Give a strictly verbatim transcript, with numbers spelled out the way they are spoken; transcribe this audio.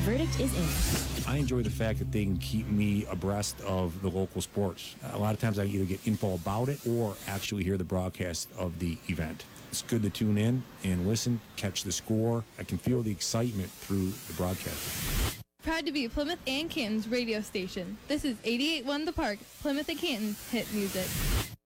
verdict is in. I enjoy the fact that they can keep me abreast of the local sports. A lot of times I either get info about it or actually hear the broadcast of the event. It's good to tune in and listen, catch the score. I can feel the excitement through the broadcast. Proud to be Plymouth and Canton's radio station. This is eighty-eight point one The Park, Plymouth and Canton's hit music.